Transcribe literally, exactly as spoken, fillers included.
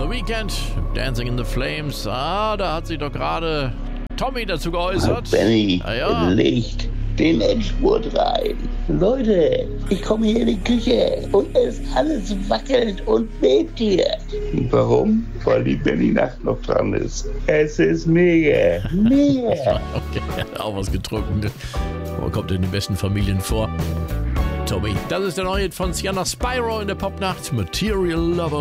The Weeknd, Dancing in the Flames. Ah, da hat sich doch gerade Tommy dazu geäußert. Ach, Benny, ah, ja. Licht den Endspurt rein. Leute, ich komme hier in die Küche und es alles wackelt und bebt hier. Warum? Weil die Benny-Nacht noch dran ist. Es ist mega, mega. Okay, auch was getrunken. Wo kommt in den besten Familien vor? Tommy, das ist der neue von Sienna Spyro in der Popnacht. Material Lover.